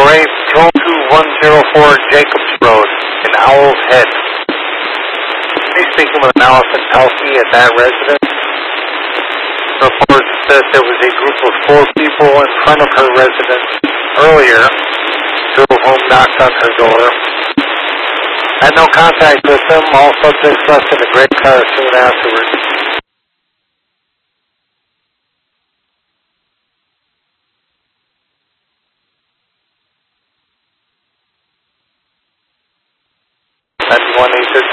Parade 22104 Jacobs Road in Owl's Head. He's speaking with Allison Elsie at that residence. The report says there was a group of 4 people in front of her residence earlier, 2 of whom knocked on her door. Had no contact with them. All subjects left in a gray car soon afterwards. That's 1-800